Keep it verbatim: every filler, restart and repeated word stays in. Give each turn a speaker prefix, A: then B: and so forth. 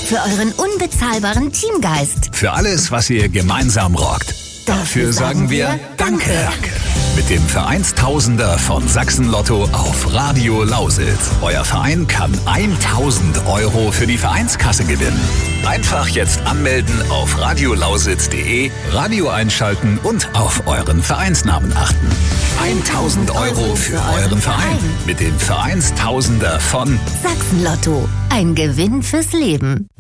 A: Für euren unbezahlbaren Teamgeist.
B: Für alles, was ihr gemeinsam rockt. Dafür sagen wir Danke. Danke. Mit dem Vereinstausender von Sachsen Lotto auf Radio Lausitz. Euer Verein kann tausend Euro für die Vereinskasse gewinnen. Einfach jetzt anmelden auf radiolausitz punkt de, Radio einschalten und auf euren Vereinsnamen achten. tausend Euro für euren Verein mit dem Vereinstausender von
A: Sachsen Lotto. Ein Gewinn fürs Leben.